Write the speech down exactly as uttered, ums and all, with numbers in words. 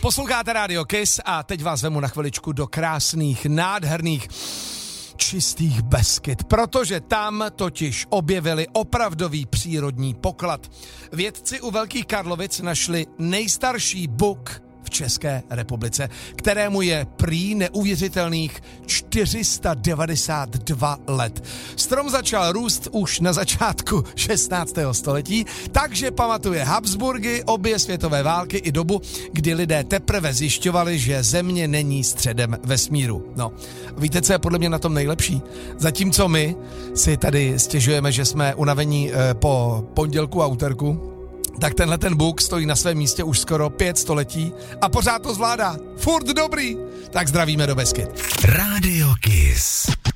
Posloucháte Radio Kiss a teď vás vemu na chviličku do krásných, nádherných, čistých Beskyd, protože tam totiž objevili opravdový přírodní poklad. Vědci u Velkých Karlovic našli nejstarší buk v České republice, kterému je prý neuvěřitelných čtyři sta devadesát dva let. Strom začal růst už na začátku šestnáctého století, takže pamatuje Habsburgy, obě světové války i dobu, kdy lidé teprve zjišťovali, že Země není středem vesmíru. No, víte, co je podle mě na tom nejlepší? Zatímco my si tady stěžujeme, že jsme unavení eh, po pondělku a úterku, tak tenhle ten buk stojí na svém místě už skoro pět století a pořád to zvládá. Furt dobrý. Tak zdravíme do Beskyd. Radio Kiss.